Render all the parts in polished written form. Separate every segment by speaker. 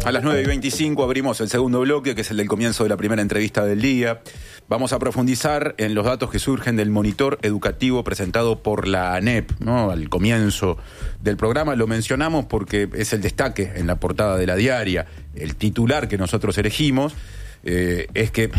Speaker 1: A las 9:25 abrimos el segundo bloque, que es el del comienzo de la primera entrevista del día. Vamos a profundizar en los datos que surgen del monitor educativo presentado por la ANEP, ¿no? Al comienzo del programa lo mencionamos porque es el destaque en la portada de la diaria. El titular que nosotros elegimos es que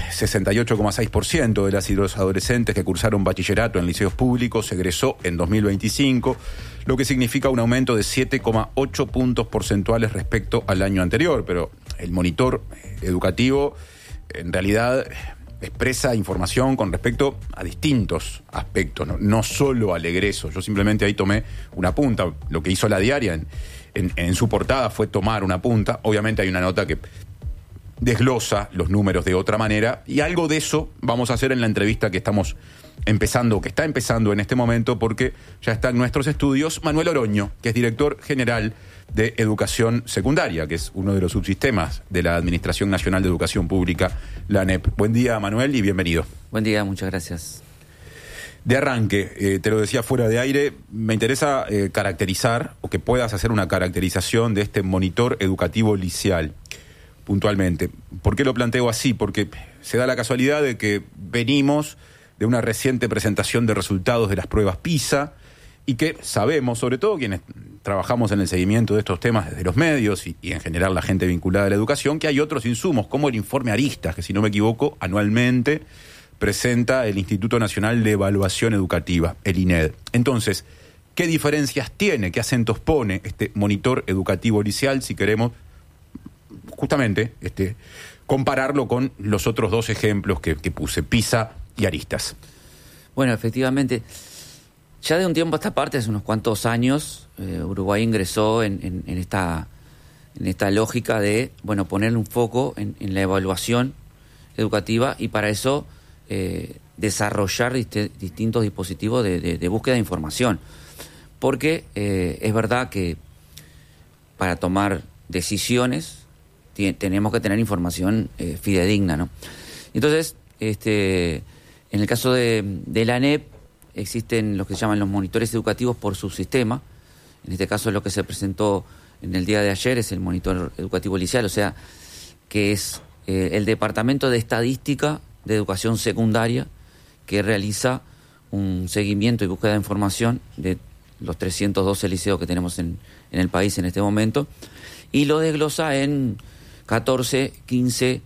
Speaker 1: 68,6% de las y los adolescentes que cursaron bachillerato en liceos públicos egresó en 2025, lo que significa un aumento de 7,8 puntos porcentuales respecto al año anterior. Pero el monitor educativo en realidad expresa información con respecto a distintos aspectos, no solo al egreso. Yo simplemente ahí tomé una punta. Lo que hizo la diaria en su portada fue tomar una punta. Obviamente hay una nota que desglosa los números de otra manera, y algo de eso vamos a hacer en la entrevista que está empezando en este momento, porque ya está en nuestros estudios Manuel Oroño, que es director general de Educación Secundaria, que es uno de los subsistemas de la Administración Nacional de Educación Pública, la ANEP. Buen día, Manuel, y bienvenido.
Speaker 2: Buen día, muchas gracias.
Speaker 1: De arranque, te lo decía fuera de aire, me interesa caracterizar, o que puedas hacer una caracterización de este monitor educativo liceal. Puntualmente. ¿Por qué lo planteo así? Porque se da la casualidad de que venimos de una reciente presentación de resultados de las pruebas PISA y que sabemos, sobre todo quienes trabajamos en el seguimiento de estos temas desde los medios y en general la gente vinculada a la educación, que hay otros insumos, como el informe Aristas, que si no me equivoco, anualmente presenta el Instituto Nacional de Evaluación Educativa, el INED. Entonces, ¿qué diferencias tiene, qué acentos pone este monitor educativo liceal, si queremos justamente compararlo con los otros dos ejemplos que puse, PISA y Aristas?
Speaker 2: Bueno, efectivamente, ya de un tiempo a esta parte, hace unos cuantos años, Uruguay ingresó en esta lógica de, bueno, poner un foco en la evaluación educativa, y para eso desarrollar distintos dispositivos de búsqueda de información. Porque es verdad que para tomar decisiones tenemos que tener información fidedigna, ¿no? Entonces, en el caso de la ANEP, existen los que se llaman los monitores educativos por subsistema. En este caso, lo que se presentó en el día de ayer es el monitor educativo liceal, o sea, que es el Departamento de Estadística de Educación Secundaria, que realiza un seguimiento y búsqueda de información de los 312 liceos que tenemos en el país en este momento, y lo desglosa en 14, 15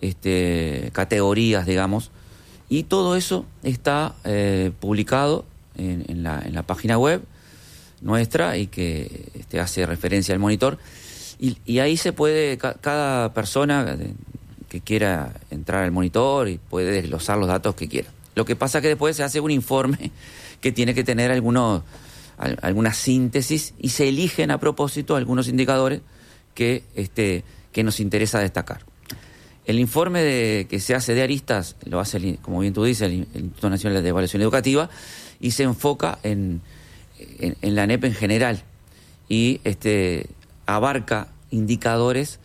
Speaker 2: categorías, digamos, y todo eso está publicado en la página web nuestra, y que hace referencia al monitor, y ahí se puede, cada persona que quiera entrar al monitor y puede desglosar los datos que quiera. Lo que pasa es que después se hace un informe que tiene que tener alguna síntesis, y se eligen a propósito algunos indicadores que nos interesa destacar. El informe que se hace de Aristas lo hace, como bien tú dices, el Instituto Nacional de Evaluación Educativa, y se enfoca en la ANEP en general, y abarca indicadores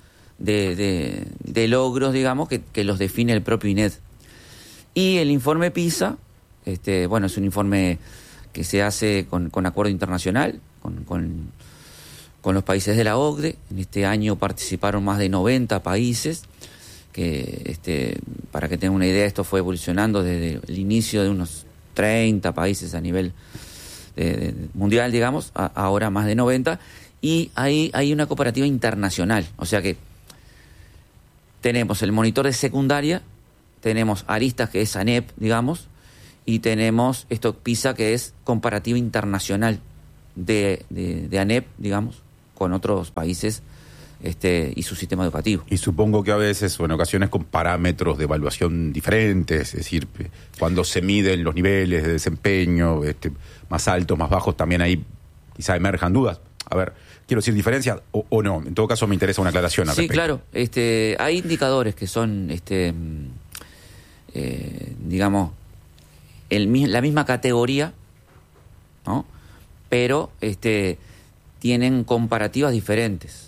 Speaker 2: de logros, digamos, que los define el propio INED. Y el informe PISA, es un informe que se hace con acuerdo internacional, con los países de la OCDE. En este año participaron más de 90 países, que para que tengan una idea, esto fue evolucionando desde el inicio de unos 30 países a nivel mundial, digamos, ahora más de 90, y ahí hay una cooperativa internacional. O sea que tenemos el monitor de secundaria, tenemos Aristas, que es ANEP, digamos, y tenemos PISA, que es comparativa internacional de ANEP, digamos, con otros países y su sistema educativo.
Speaker 1: Y supongo que a veces, o en ocasiones, con parámetros de evaluación diferentes, es decir, cuando se miden los niveles de desempeño, más altos, más bajos, también ahí quizá emerjan dudas. A ver, quiero decir, diferencia o no. En todo caso, me interesa una aclaración al respecto.
Speaker 2: Sí, claro. Hay indicadores que son, digamos, la misma categoría, ¿no? Pero tienen comparativas diferentes.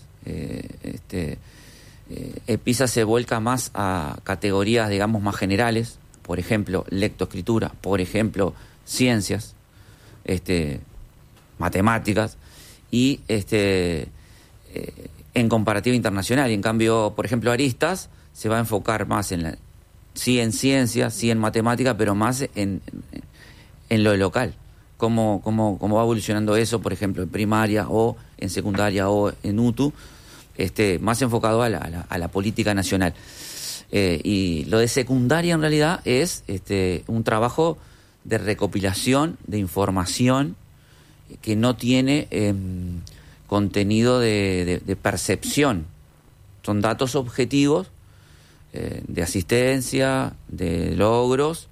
Speaker 2: PISA se vuelca más a categorías, digamos, más generales, por ejemplo, lectoescritura, por ejemplo, ciencias, matemáticas, y en en comparativa internacional. Y en cambio, por ejemplo, Aristas se va a enfocar más sí en ciencia, sí en matemática, pero más en lo local. Cómo va evolucionando eso, por ejemplo, en primaria o en secundaria o en UTU, más enfocado a la política nacional. Y lo de secundaria en realidad es un trabajo de recopilación de información que no tiene contenido de percepción. Son datos objetivos de asistencia, de logros,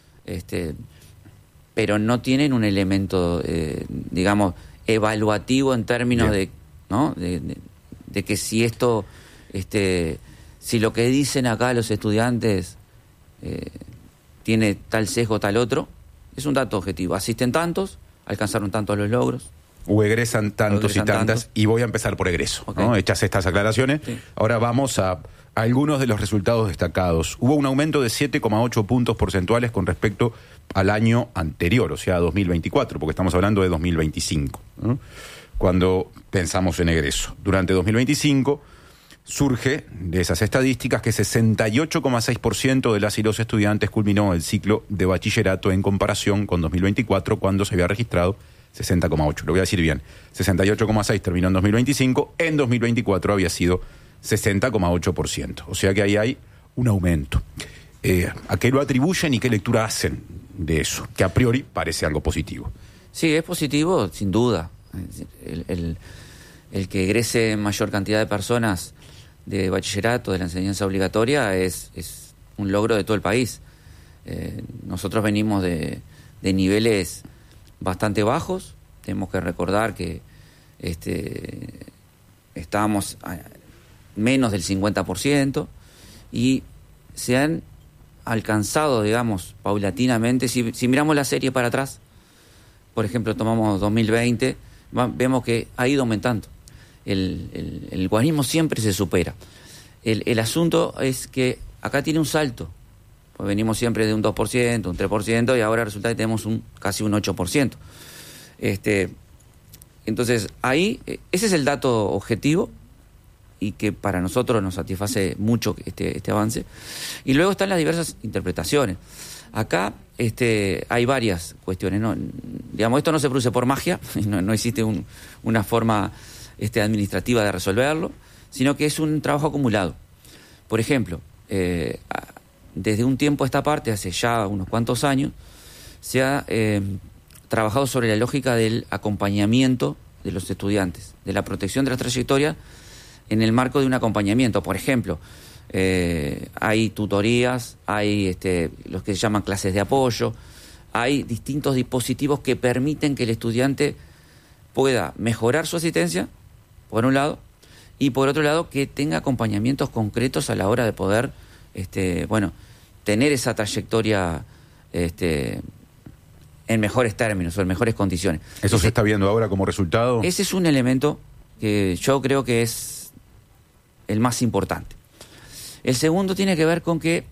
Speaker 2: pero no tienen un elemento, digamos, evaluativo en términos de, ¿no? de que si esto, si lo que dicen acá los estudiantes tiene tal sesgo, tal otro. Es un dato objetivo. Asisten tantos, alcanzaron tantos los logros.
Speaker 1: O egresan tantos y tantas, y voy a empezar por egreso.
Speaker 2: Okay.
Speaker 1: ¿No? Hechas estas aclaraciones,
Speaker 2: sí.
Speaker 1: Ahora vamos a algunos de los resultados destacados. Hubo un aumento de 7,8 puntos porcentuales con respecto al año anterior, o sea, 2024, porque estamos hablando de 2025, ¿no? Cuando pensamos en egreso. Durante 2025 surge de esas estadísticas que 68,6% de las y los estudiantes culminó el ciclo de bachillerato en comparación con 2024, cuando se había registrado 60,8. Lo voy a decir bien. 68,6 terminó en 2025, en 2024 había sido 60,8%. O sea que ahí hay un aumento. ¿A qué lo atribuyen y qué lectura hacen de eso? Que a priori parece algo positivo.
Speaker 2: Sí, es positivo, sin duda. El que egrese mayor cantidad de personas de bachillerato, de la enseñanza obligatoria, es un logro de todo el país. Nosotros venimos de niveles bastante bajos. Tenemos que recordar que estábamos a menos del 50% y se han alcanzado, digamos, paulatinamente. Si miramos la serie para atrás, por ejemplo, tomamos 2020, vemos que ha ido aumentando. El guarismo siempre se supera. El asunto es que acá tiene un salto. Pues venimos siempre de un 2%, un 3%, y ahora resulta que tenemos casi un 8%. Entonces, ahí, ese es el dato objetivo y que para nosotros nos satisface mucho este avance. Y luego están las diversas interpretaciones. Acá hay varias cuestiones, ¿no? Digamos, esto no se produce por magia, no existe una forma administrativa de resolverlo, sino que es un trabajo acumulado. Por ejemplo, desde un tiempo a esta parte, hace ya unos cuantos años, se ha trabajado sobre la lógica del acompañamiento de los estudiantes, de la protección de las trayectorias en el marco de un acompañamiento. Por ejemplo, hay tutorías, hay los que se llaman clases de apoyo, hay distintos dispositivos que permiten que el estudiante pueda mejorar su asistencia, por un lado, y por otro lado que tenga acompañamientos concretos a la hora de poder tener esa trayectoria en mejores términos o en mejores condiciones.
Speaker 1: ¿Eso se está viendo ahora como resultado?
Speaker 2: Ese es un elemento que yo creo que es el más importante. El segundo tiene que ver con que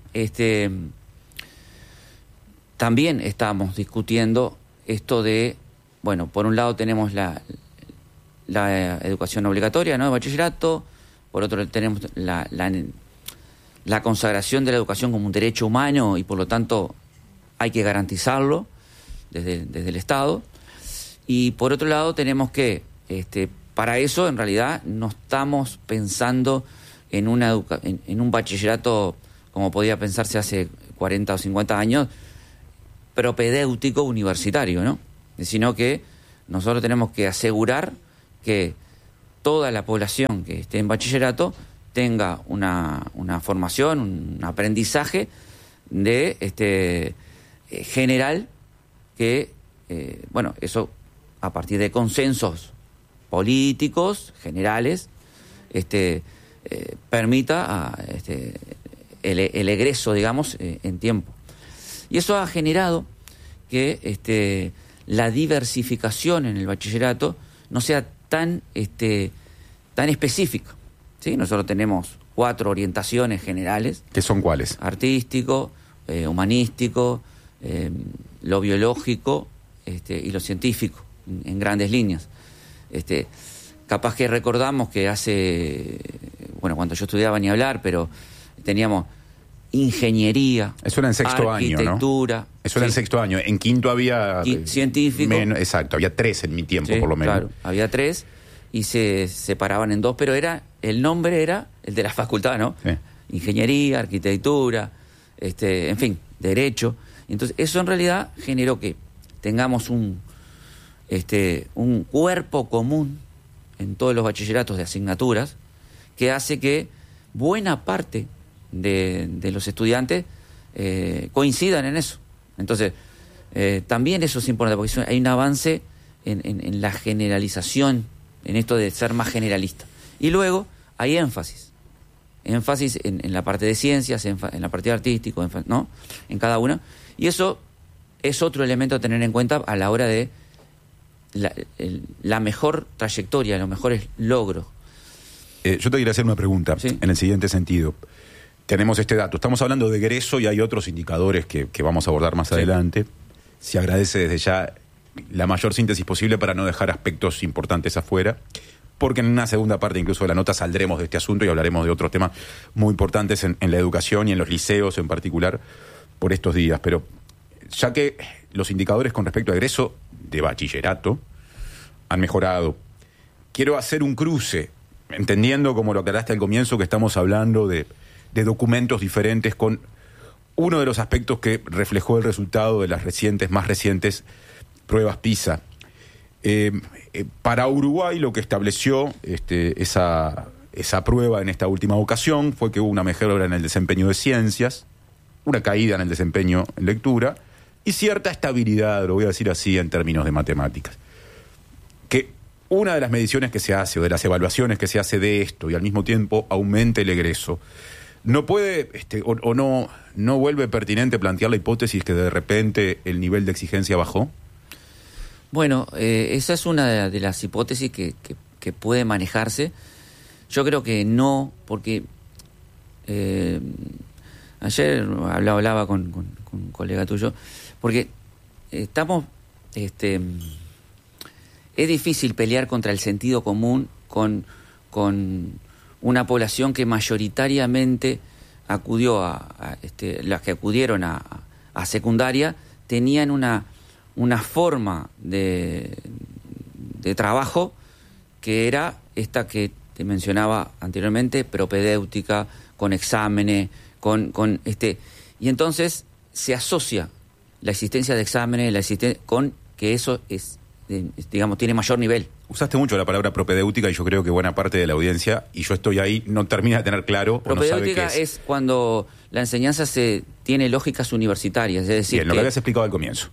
Speaker 2: también estamos discutiendo esto de, por un lado tenemos la educación obligatoria, ¿no?, de bachillerato, por otro tenemos la consagración de la educación como un derecho humano y por lo tanto hay que garantizarlo desde el Estado, y por otro lado tenemos que, para eso en realidad no estamos pensando en un bachillerato como podía pensarse hace 40 o 50 años, propedéutico universitario, ¿no? Sino que nosotros tenemos que asegurar que toda la población que esté en bachillerato tenga una formación, un aprendizaje de general que, eso a partir de consensos políticos generales, permita el egreso, digamos, en tiempo. Y eso ha generado que la diversificación en el bachillerato no sea tan específica, ¿sí? Nosotros tenemos 4 orientaciones generales.
Speaker 1: ¿Qué son cuáles?
Speaker 2: Artístico, humanístico, lo biológico y lo científico, en grandes líneas. capaz que recordamos que cuando yo estudiaba ni hablar, pero teníamos ingeniería,
Speaker 1: eso era en sexto año, ¿no?
Speaker 2: arquitectura.
Speaker 1: Eso era en sexto año. En quinto había...
Speaker 2: científico.
Speaker 1: Exacto, había 3 en mi tiempo, por lo menos.
Speaker 2: Claro, había 3 y se separaban en 2, pero el nombre era el de la facultad, ¿no?
Speaker 1: Sí.
Speaker 2: Ingeniería, arquitectura, en fin, derecho. Entonces, eso en realidad generó que tengamos un cuerpo común en todos los bachilleratos de asignaturas que hace que buena parte de los estudiantes coincidan en eso. Entonces, también eso es importante, porque hay un avance en la generalización, en esto de ser más generalista. Y luego hay énfasis en la parte de ciencias, en la parte de artístico, ¿no? En cada una. Y eso es otro elemento a tener en cuenta a la hora de la mejor trayectoria, los mejores logros.
Speaker 1: Yo te quería hacer una pregunta,
Speaker 2: sí,
Speaker 1: en el siguiente sentido. Tenemos este dato. Estamos hablando de egreso y hay otros indicadores que vamos a abordar más adelante. Se agradece desde ya la mayor síntesis posible para no dejar aspectos importantes afuera, porque en una segunda parte incluso de la nota saldremos de este asunto y hablaremos de otros temas muy importantes en la educación y en los liceos en particular por estos días. Pero ya que los indicadores con respecto a egreso de bachillerato han mejorado, quiero hacer un cruce, entendiendo, como lo aclaraste al comienzo, que estamos hablando de documentos diferentes con uno de los aspectos que reflejó el resultado de las más recientes pruebas PISA. Para Uruguay lo que estableció esa prueba en esta última ocasión fue que hubo una mejora en el desempeño de ciencias, una caída en el desempeño en lectura y cierta estabilidad, lo voy a decir así, en términos de matemáticas. Que una de las mediciones que se hace o de las evaluaciones que se hace de esto y al mismo tiempo aumente el egreso, ¿no puede no vuelve pertinente plantear la hipótesis que de repente el nivel de exigencia bajó?
Speaker 2: Bueno, esa es una de las hipótesis que puede manejarse. Yo creo que no, porque ayer hablaba con un colega tuyo, porque estamos... es difícil pelear contra el sentido común con una población que mayoritariamente acudió las que acudieron a secundaria tenían una forma de trabajo que era esta que te mencionaba anteriormente, propedéutica, con exámenes, y entonces se asocia la existencia de exámenes, con que eso es, digamos, tiene mayor nivel.
Speaker 1: Usaste mucho la palabra propedéutica y yo creo que buena parte de la audiencia, y yo estoy ahí, no termina de tener claro o no sabe qué
Speaker 2: es cuando la enseñanza tiene lógicas universitarias, es decir...
Speaker 1: Bien, lo que habías explicado al comienzo.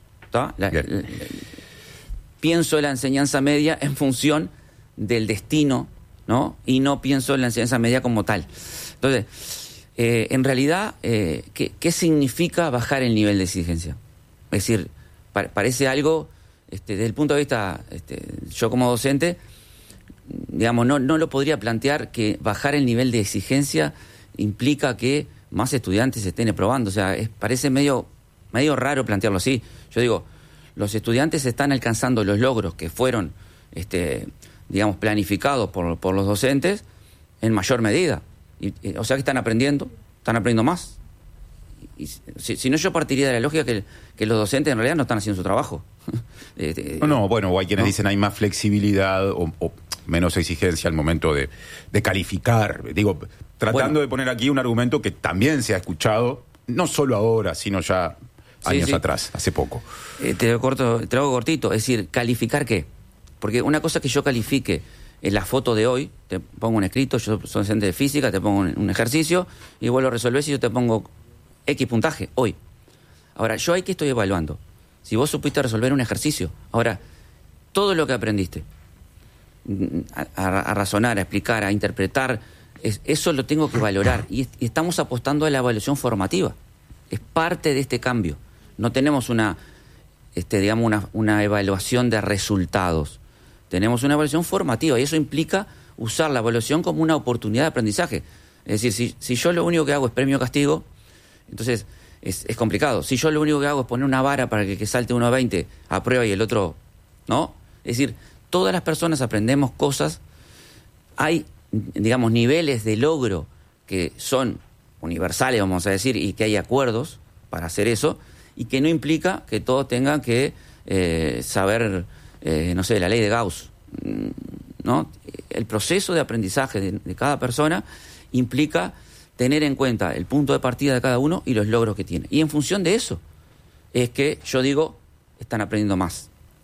Speaker 2: Pienso la enseñanza media en función del destino, ¿no? Y no pienso en la enseñanza media como tal. Entonces, en realidad, ¿qué significa bajar el nivel de exigencia? Es decir, parece algo... desde el punto de vista, yo como docente, digamos, no lo podría plantear que bajar el nivel de exigencia implica que más estudiantes estén aprobando. O sea, parece medio raro plantearlo así. Yo digo, los estudiantes están alcanzando los logros que fueron, digamos, planificados por los docentes en mayor medida. O sea que están aprendiendo más. Y si no, yo partiría de la lógica que los docentes en realidad no están haciendo su trabajo.
Speaker 1: Bueno, hay quienes dicen hay más flexibilidad o menos exigencia al momento de calificar. Digo, tratando de poner aquí un argumento que también se ha escuchado, no solo ahora, sino ya años atrás, hace poco.
Speaker 2: Te lo hago cortito, es decir, ¿calificar qué? Porque una cosa que yo califique en la foto de hoy, te pongo un escrito, yo soy docente de física, te pongo un ejercicio y vos lo resolvés y yo te pongo X puntaje hoy. Ahora, yo ahí que estoy evaluando. Si vos supiste resolver un ejercicio, ahora, todo lo que aprendiste, a razonar, a explicar, a interpretar, eso lo tengo que valorar. Y estamos apostando a la evaluación formativa. Es parte de este cambio. No tenemos una evaluación de resultados. Tenemos una evaluación formativa y eso implica usar la evaluación como una oportunidad de aprendizaje. Es decir, si yo lo único que hago es premio-castigo, entonces es complicado. Si yo lo único que hago es poner una vara para que salte uno a 20 a prueba y el otro no, es decir, todas las personas aprendemos cosas hay, digamos, niveles de logro que son universales, vamos a decir, y que hay acuerdos para hacer eso, y que no implica que todos tengan que saber, no sé, la ley de Gauss, ¿no? El proceso de aprendizaje de cada persona implica tener en cuenta el punto de partida de cada uno y los logros que tiene. Y en función de eso es que yo digo, están aprendiendo más.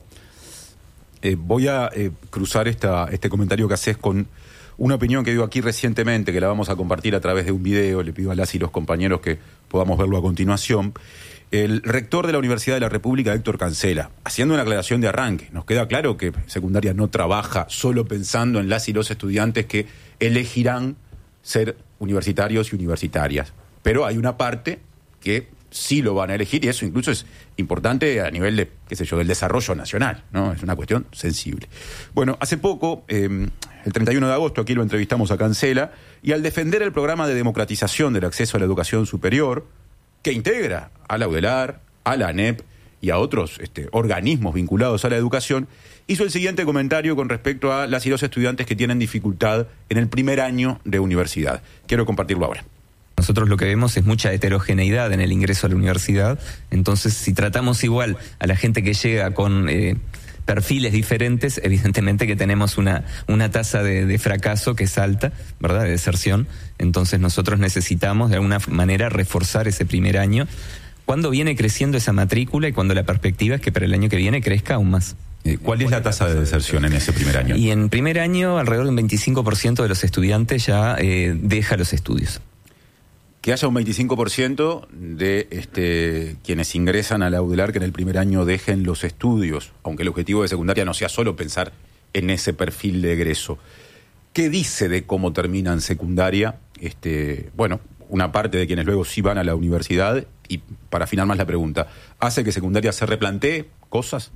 Speaker 1: Voy a cruzar este comentario que haces con una opinión que dio aquí recientemente, que la vamos a compartir a través de un video. Le pido a las y los compañeros que podamos verlo a continuación. El rector de la Universidad de la República, Héctor Cancela, haciendo una aclaración de arranque. Nos queda claro que secundaria no trabaja solo pensando en las y los estudiantes que elegirán ser universitarios y universitarias. Pero hay una parte que sí lo van a elegir, y eso incluso es importante a nivel de, qué sé yo, del desarrollo nacional, ¿no? Es una cuestión sensible. Bueno, hace poco, el 31 de agosto, aquí lo entrevistamos a Cancela, y al defender el programa de democratización del acceso a la educación superior, que integra a la UDELAR, a la ANEP y a otros organismos vinculados a la educación, hizo el siguiente comentario con respecto a las y los estudiantes que tienen dificultad en el primer año de universidad. Quiero compartirlo ahora.
Speaker 3: Nosotros lo que vemos es mucha heterogeneidad en el ingreso a la universidad, entonces si tratamos igual a la gente que llega con perfiles diferentes, evidentemente que tenemos una tasa de fracaso que es alta, ¿verdad?, de deserción. Entonces nosotros necesitamos de alguna manera reforzar ese primer año, cuando viene creciendo esa matrícula y cuando la perspectiva es que para el año que viene crezca aún más.
Speaker 1: ¿Cuál es la tasa de deserción en ese primer año?
Speaker 3: Y en primer año alrededor de un 25% de los estudiantes ya deja los estudios.
Speaker 1: Que haya un 25% de quienes ingresan a la UDELAR que en el primer año dejen los estudios, aunque el objetivo de secundaria no sea solo pensar en ese perfil de egreso. ¿Qué dice de cómo terminan secundaria? Bueno, una parte de quienes luego sí van a la universidad, y para afinar más la pregunta, ¿hace que secundaria se replantee cosas?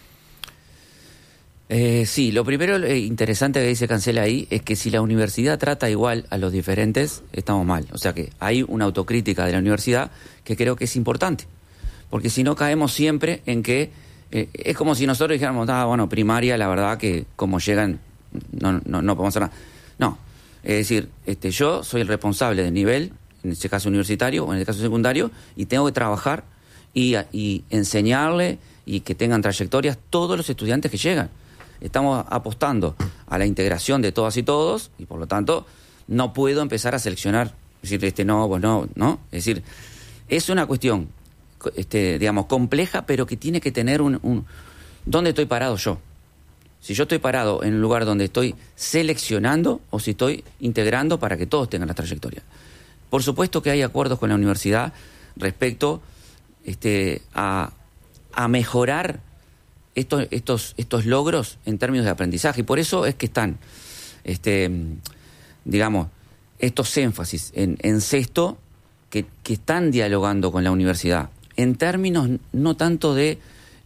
Speaker 2: Sí, lo primero interesante que dice Cancela ahí es que si la universidad trata igual a los diferentes, estamos mal. O sea que hay una autocrítica de la universidad que creo que es importante, porque si no caemos siempre en que es como si nosotros dijéramos, bueno, primaria, la verdad que como llegan no podemos hacer nada. No, es decir, yo soy el responsable del nivel, en este caso universitario o en el caso secundario, y tengo que trabajar y enseñarle y que tengan trayectorias todos los estudiantes que llegan. Estamos apostando a la integración de todas y todos, y por lo tanto no puedo empezar a seleccionar, decir, no, pues no. Es decir, es una cuestión, digamos, compleja, pero que tiene que tener ¿dónde estoy parado yo? Si yo estoy parado en un lugar donde estoy seleccionando o si estoy integrando para que todos tengan la trayectoria. Por supuesto que hay acuerdos con la universidad respecto a mejorar estos logros en términos de aprendizaje, y por eso es que están, digamos, estos énfasis en sexto que están dialogando con la universidad, en términos no tanto de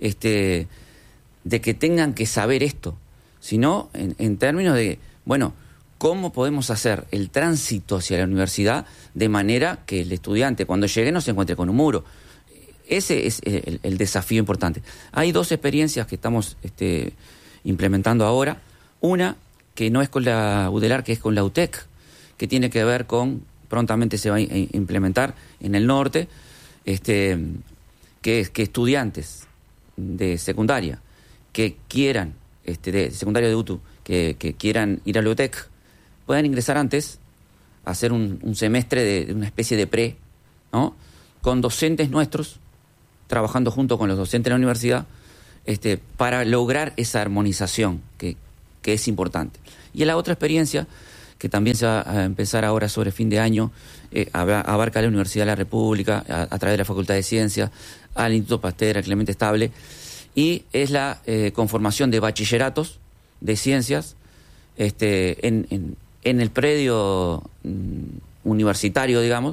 Speaker 2: que tengan que saber esto, sino en términos de, bueno, ¿cómo podemos hacer el tránsito hacia la universidad de manera que el estudiante cuando llegue no se encuentre con un muro? Ese es el desafío importante. Hay dos experiencias que estamos implementando ahora. Una que no es con la UDELAR, que es con la UTEC, que tiene que ver con, prontamente se va a implementar en el norte, que es que estudiantes de secundaria que quieran, de secundaria de UTU, que quieran ir a la UTEC, puedan ingresar antes, hacer un semestre de una especie de pre, ¿no?, con docentes nuestros, trabajando junto con los docentes de la universidad, para lograr esa armonización que es importante. Y la otra experiencia, que también se va a empezar ahora sobre fin de año, abarca la Universidad de la República, a través de la Facultad de Ciencias, al Instituto Pasteur, al Clemente Estable, y es la conformación de bachilleratos de ciencias en el predio universitario, digamos,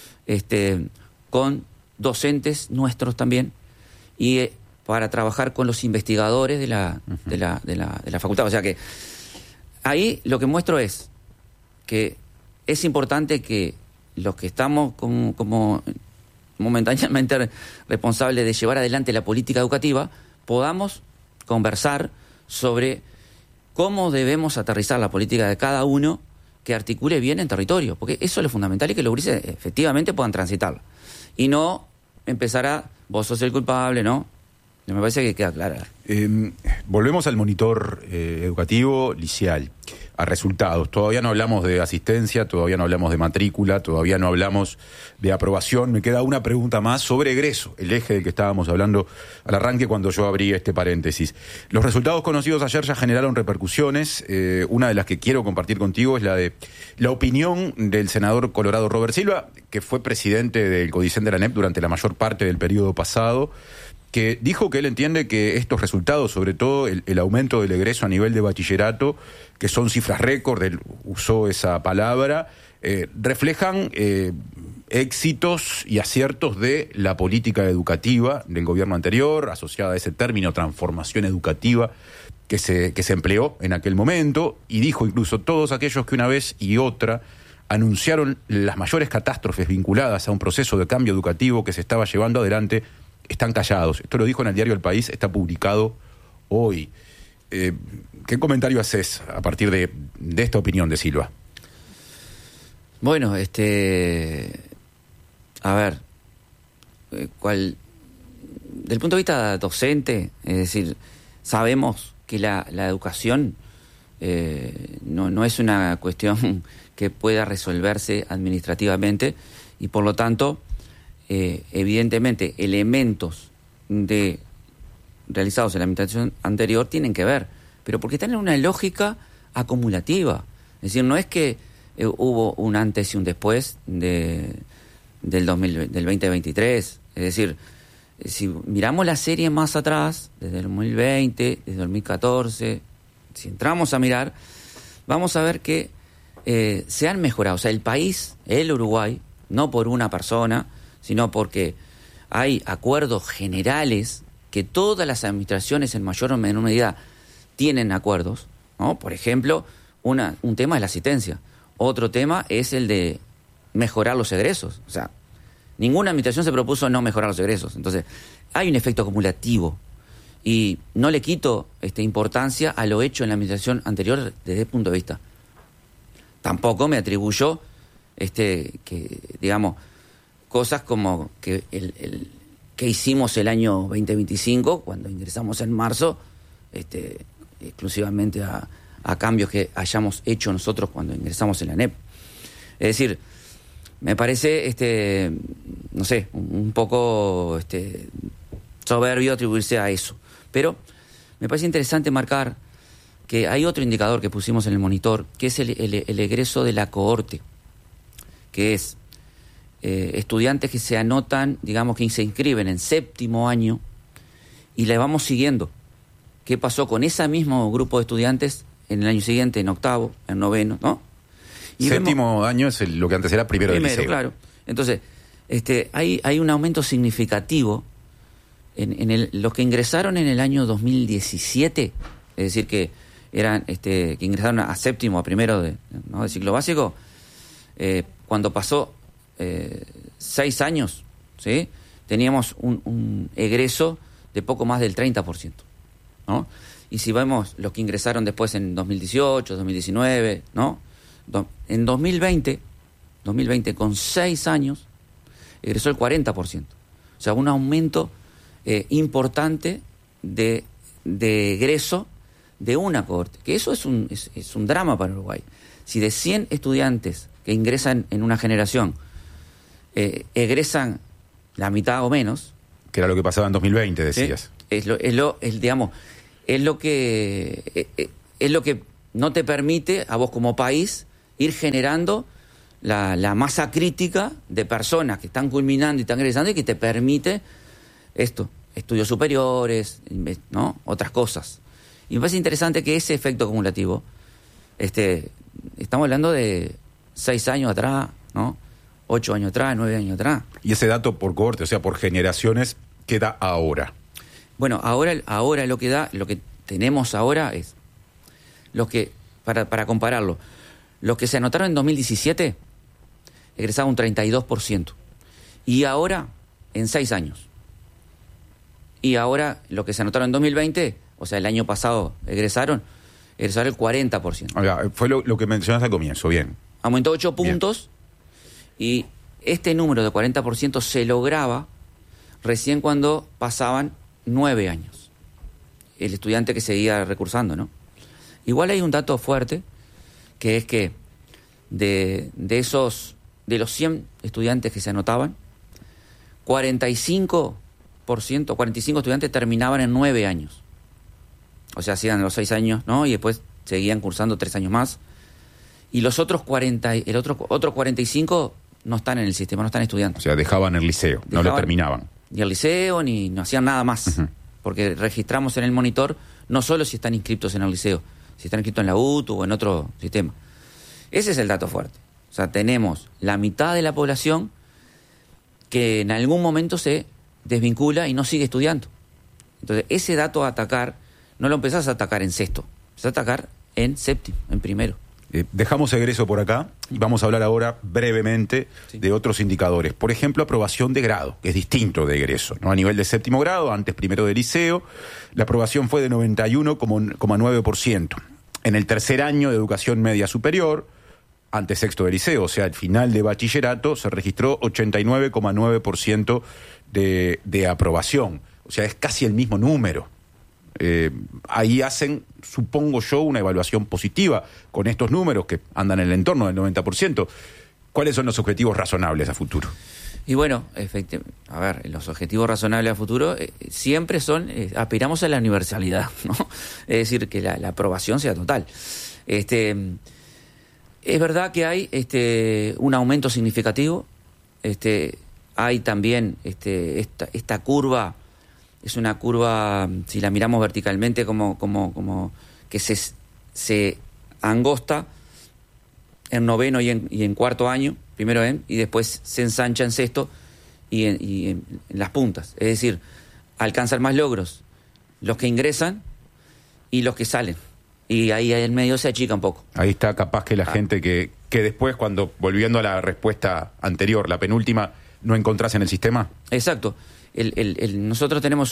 Speaker 2: con docentes nuestros también, y para trabajar con los investigadores de la facultad. O sea que ahí lo que muestro es que es importante que los que estamos como momentáneamente responsables de llevar adelante la política educativa podamos conversar sobre cómo debemos aterrizar la política de cada uno que articule bien en territorio, porque eso es lo fundamental y que los gurises efectivamente puedan transitarla. Y no empezar a, vos sos el culpable, ¿no? Me parece que queda clara.
Speaker 1: Volvemos al monitor educativo liceal, a resultados. Todavía no hablamos de asistencia, todavía no hablamos de matrícula, todavía no hablamos de aprobación. Me queda una pregunta más sobre egreso, el eje del que estábamos hablando al arranque cuando yo abrí este paréntesis. Los resultados conocidos ayer ya generaron repercusiones. Una de las que quiero compartir contigo es la de la opinión del senador colorado Robert Silva, que fue presidente del Codicen de la ANEP durante la mayor parte del periodo pasado, que dijo que él entiende que estos resultados, sobre todo el aumento del egreso a nivel de bachillerato, que son cifras récord, él usó esa palabra, reflejan éxitos y aciertos de la política educativa del gobierno anterior, asociada a ese término transformación educativa que se empleó en aquel momento, y dijo incluso todos aquellos que una vez y otra anunciaron las mayores catástrofes vinculadas a un proceso de cambio educativo que se estaba llevando adelante, están callados. Esto lo dijo en el diario El País, está publicado hoy. ¿Qué comentario haces a partir de esta opinión de Silva?
Speaker 2: Bueno, a ver, del punto de vista docente, es decir, sabemos que la educación no es una cuestión que pueda resolverse administrativamente y por lo tanto evidentemente elementos realizados en la administración anterior tienen que ver, pero porque están en una lógica acumulativa. Es decir, no es que hubo un antes y un después del 2023. Es decir, si miramos la serie más atrás, desde el 2020, desde 2014, si entramos a mirar, vamos a ver que se han mejorado. O sea, el país, el Uruguay, no por una persona, sino porque hay acuerdos generales que todas las administraciones en mayor o menor medida tienen acuerdos, ¿no? Por ejemplo, un tema es la asistencia, otro tema es el de mejorar los egresos. O sea, ninguna administración se propuso no mejorar los egresos. Entonces, hay un efecto acumulativo y no le quito importancia a lo hecho en la administración anterior desde ese punto de vista. Tampoco me atribuyo que, digamos, cosas como que que hicimos el año 2025, cuando ingresamos en marzo, exclusivamente a cambios que hayamos hecho nosotros cuando ingresamos en la ANEP. Es decir, me parece, no sé, un poco soberbio atribuirse a eso. Pero me parece interesante marcar que hay otro indicador que pusimos en el monitor, que es el egreso de la cohorte, que es estudiantes que se anotan, digamos que se inscriben en séptimo año y le vamos siguiendo. ¿Qué pasó con ese mismo grupo de estudiantes en el año siguiente, en octavo, en noveno, ¿no? Y
Speaker 1: séptimo año es lo que antes era primero del liceo.
Speaker 2: Claro. Entonces, hay un aumento significativo en los que ingresaron en el año 2017, es decir, que eran que ingresaron a séptimo, a primero de ciclo básico, cuando pasó 6 años, ¿sí? Teníamos un egreso de poco más del 30%, ¿no? Y si vemos los que ingresaron después en 2018, 2019, ¿no? En 2020, con 6 años, egresó el 40%. O sea, un aumento importante de egreso de una cohorte. Que eso es un drama para Uruguay. Si de 100 estudiantes que ingresan en una generación egresan la mitad o menos,
Speaker 1: que era lo que pasaba en 2020, decías.
Speaker 2: Es lo que no te permite a vos como país ir generando la masa crítica de personas que están culminando y están egresando y que te permite estudios superiores, ¿no? Otras cosas. Y me parece interesante que ese efecto acumulativo, estamos hablando de 6 años atrás, ¿no? 8 años atrás, 9 años atrás.
Speaker 1: Y ese dato por cohorte, o sea, por generaciones, queda ahora.
Speaker 2: Bueno, ahora lo que tenemos ahora es los que, para compararlo, los que se anotaron en 2017 egresaban un 32%. Y ahora, en 6 años. Y ahora, los que se anotaron en 2020, o sea, el año pasado egresaron, egresaron el 40%.
Speaker 1: Oiga, fue lo que mencionaste al comienzo, bien.
Speaker 2: Aumentó 8 puntos y este número de 40% se lograba recién cuando pasaban 9 años. El estudiante que seguía recursando, ¿no? Igual hay un dato fuerte, que es que de los 100 estudiantes que se anotaban, 45 estudiantes terminaban en 9 años. O sea, hacían los 6 años, ¿no? Y después seguían cursando 3 años más. Y los otros 45 no están en el sistema, no están estudiando.
Speaker 1: O sea, dejaban el liceo, no lo terminaban.
Speaker 2: Ni el liceo, ni no hacían nada más. Uh-huh. Porque registramos en el monitor no solo si están inscritos en el liceo, si están inscritos en la UTU o en otro sistema. Ese es el dato fuerte. O sea, tenemos la mitad de la población que en algún momento se desvincula y no sigue estudiando. Entonces, ese dato a atacar, no lo empezás a atacar en sexto, empezás a atacar en séptimo, en primero.
Speaker 1: Dejamos egreso por acá y vamos a hablar ahora brevemente de otros indicadores. Por ejemplo, aprobación de grado, que es distinto de egreso, ¿no? A nivel de séptimo grado, antes primero de liceo, la aprobación fue de 91,9%. En el tercer año de educación media superior, antes sexto de liceo, o sea, al final de bachillerato, se registró 89,9% de aprobación. O sea, es casi el mismo número. Ahí hacen, supongo yo, una evaluación positiva con estos números que andan en el entorno del 90%. ¿Cuáles son los objetivos razonables a futuro?
Speaker 2: Y bueno, a ver, los objetivos razonables a futuro siempre son, aspiramos a la universalidad, ¿no? Es decir, que la aprobación sea total. Es verdad que hay un aumento significativo. Hay también esta curva. Es una curva, si la miramos verticalmente, como que se angosta en noveno y en cuarto año, primero y después se ensancha en sexto y en las puntas. Es decir, alcanzan más logros los que ingresan y los que salen. Y ahí en medio se achica un poco.
Speaker 1: Ahí está capaz que la gente que después, cuando, volviendo a la respuesta anterior, la penúltima, no encontrás en el sistema.
Speaker 2: Exacto. Nosotros tenemos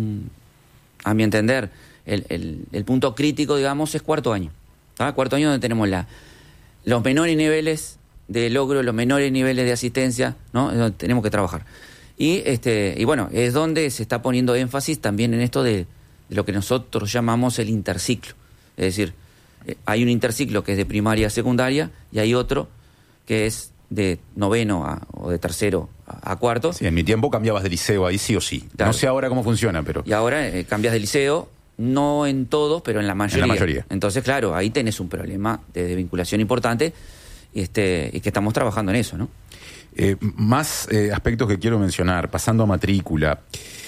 Speaker 2: a mi entender, el punto crítico, digamos, es cuarto año. Cuarto año donde tenemos los menores niveles de logro, los menores niveles de asistencia, ¿no? Es donde tenemos que trabajar. Y bueno, es donde se está poniendo énfasis también en esto de lo que nosotros llamamos el interciclo. Es decir, hay un interciclo que es de primaria a secundaria y hay otro que es de noveno o de tercero a cuarto.
Speaker 1: Sí, en mi tiempo cambiabas de liceo ahí sí o sí. Claro. No sé ahora cómo funciona, pero...
Speaker 2: Y ahora cambias de liceo, no en todos, pero en la mayoría.
Speaker 1: En la mayoría.
Speaker 2: Entonces, claro, ahí tenés un problema de vinculación importante y que estamos trabajando en eso, ¿no?
Speaker 1: Más aspectos que quiero mencionar, pasando a matrícula.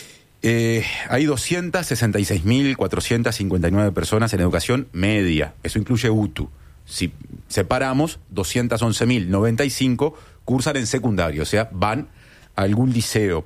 Speaker 1: Hay 266.459 personas en educación media. Eso incluye UTU. Si separamos, 211.095 cursan en secundario, o sea, van a algún liceo.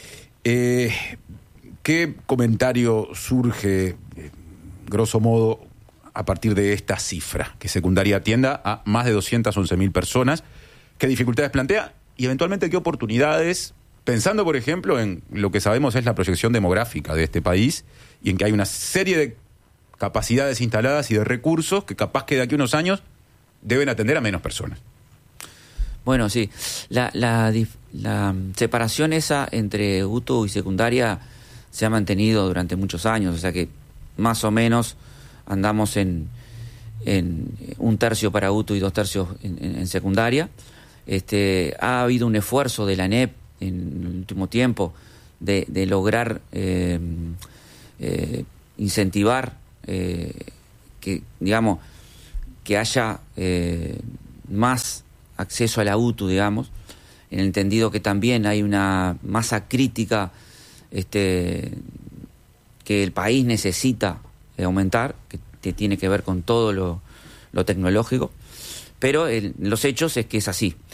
Speaker 1: ¿Qué comentario surge, grosso modo, a partir de esta cifra? Que secundaria atienda a más de 211.000 personas. ¿Qué dificultades plantea? Y eventualmente, ¿qué oportunidades? Pensando, por ejemplo, en lo que sabemos es la proyección demográfica de este país y en que hay una serie de capacidades instaladas y de recursos que capaz que de aquí a unos años deben atender a menos personas.
Speaker 2: Bueno, sí. La separación esa entre UTU y secundaria se ha mantenido durante muchos años, o sea que más o menos andamos en 1/3 para UTU y 2/3 en secundaria. Ha habido un esfuerzo de la ANEP en el último tiempo de lograr incentivar que, digamos, que haya más acceso a la UTU, digamos, en el entendido que también hay una masa crítica que el país necesita aumentar, que tiene que ver con todo lo tecnológico, pero los hechos es que es así.